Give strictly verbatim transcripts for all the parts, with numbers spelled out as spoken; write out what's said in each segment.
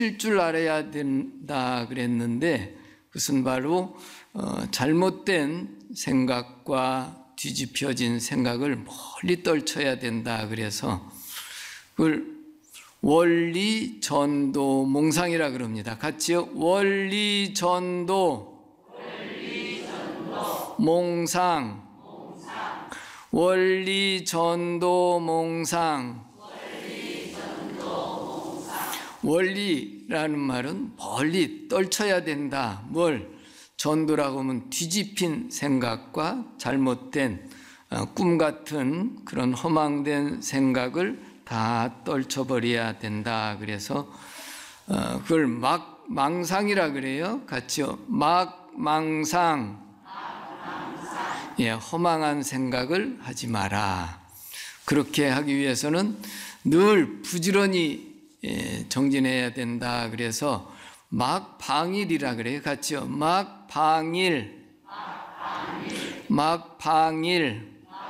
줄 알아야 된다 그랬는데 그것은 바로 어, 잘못된 생각과 뒤집혀진 생각을 멀리 떨쳐야 된다 그래서 그걸 원리 전도 몽상이라 그럽니다. 같이요. 원리 전도, 원리 전도 몽상, 몽상. 원리 전도 몽상. 원리 전도 몽상. 원리라는 말은 멀리 떨쳐야 된다. 뭘? 전도라고 하면 뒤집힌 생각과 잘못된 꿈 같은 그런 허망된 생각을 다 떨쳐버려야 된다. 그래서 어, 그걸 막 망상이라 그래요. 같이요. 막 망상. 예, 허망한 생각을 하지 마라. 그렇게 하기 위해서는 늘 부지런히 예, 정진해야 된다. 그래서 막 방일이라 그래요. 같이요. 막 방일. 막 방일.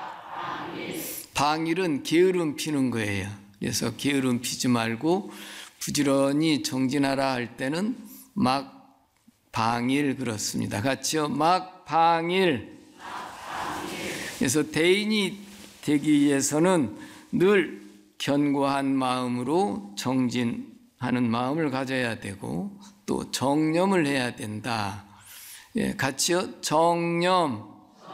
방일은 게으름 피는 거예요. 그래서 게으름 피지 말고 부지런히 정진하라 할 때는 막 방일 그렇습니다. 같이요. 막 방일. 그래서 대인이 되기 위해서는 늘 견고한 마음으로 정진하는 마음을 가져야 되고 또 정념을 해야 된다. 예, 같이요. 정념.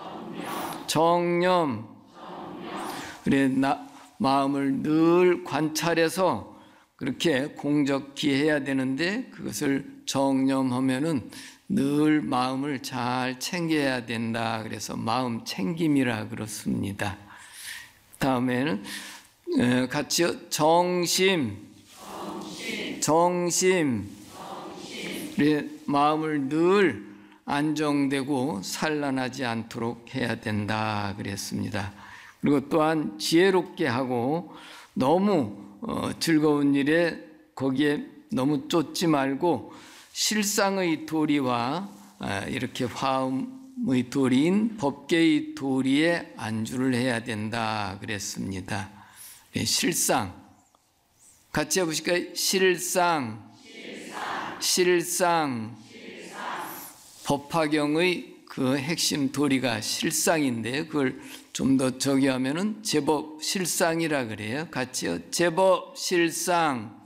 정념. 그래, 나, 마음을 늘 관찰해서 그렇게 공적히 해야 되는데 그것을 정념하면은 늘 마음을 잘 챙겨야 된다. 그래서 마음 챙김이라 그렇습니다. 다음에는 같이요. 정심. 정심. 정심. 그래, 마음을 늘 안정되고 산란하지 않도록 해야 된다. 그랬습니다. 그리고 또한 지혜롭게 하고 너무 어, 즐거운 일에 거기에 너무 쫓지 말고 실상의 도리와 아, 이렇게 화음의 도리인 법계의 도리에 안주를 해야 된다 그랬습니다. 네, 실상 같이 해보실까요? 실상, 실상, 실상. 실상. 법화경의 그 핵심 도리가 실상인데 그걸 좀 더 저기 하면은 제법 실상이라 그래요. 같이요. 제법 실상.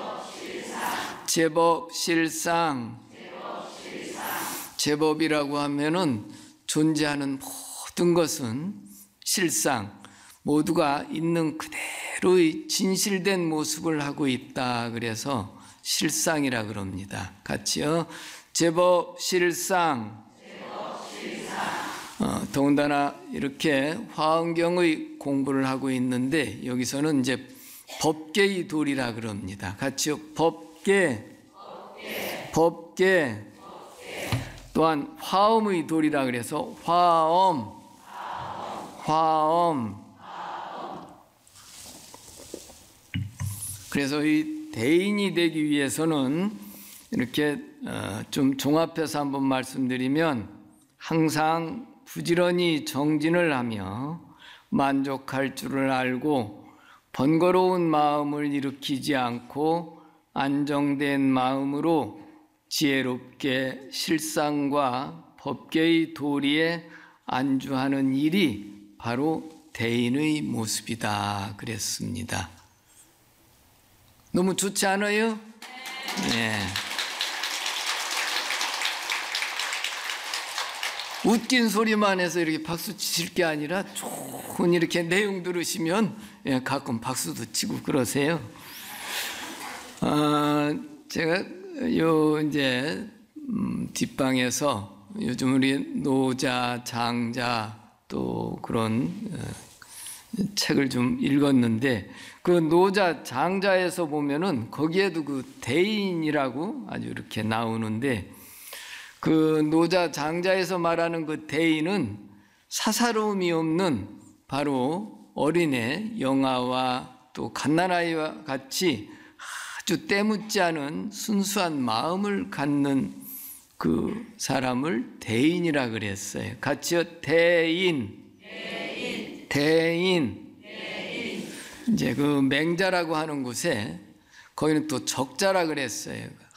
제법 실상. 제법 실상. 제법이라고 하면은 존재하는 모든 것은 실상. 모두가 있는 그대로의 진실된 모습을 하고 있다. 그래서 실상이라 그럽니다. 같이요. 제법 실상. 어, 더군다나 이렇게 화엄경의 공부를 하고 있는데 여기서는 이제 법계의 도리라 그럽니다. 같이요. 법계, 법계, 법계. 법계. 또한 화엄의 도리라 그래서 화엄, 화엄. 화엄. 그래서 이 대인이 되기 위해서는 이렇게 어, 좀 종합해서 한번 말씀드리면 항상 부지런히 정진을 하며 만족할 줄을 알고 번거로운 마음을 일으키지 않고 안정된 마음으로 지혜롭게 실상과 법계의 도리에 안주하는 일이 바로 대인의 모습이다 그랬습니다. 너무 좋지 않아요? 네. 웃긴 소리만 해서 이렇게 박수 치실 게 아니라 좋은 이렇게 내용 들으시면 가끔 박수도 치고 그러세요. 아, 제가 요 이제 음, 뒷방에서 요즘 우리 노자, 장자 또 그런 어, 책을 좀 읽었는데 그 노자, 장자에서 보면은 거기에도 그 대인이라고 아주 이렇게 나오는데 그 노자, 장자에서 말하는 그 대인은 사사로움이 없는 바로 어린애, 영아와 또 갓난아이와 같이 아주 때묻지 않은 순수한 마음을 갖는 그 사람을 대인이라 그랬어요. 같이요. 대인. 대인. 대인. 대인. 이제 그 맹자라고 하는 곳에 거기는 또 적자라 그랬어요.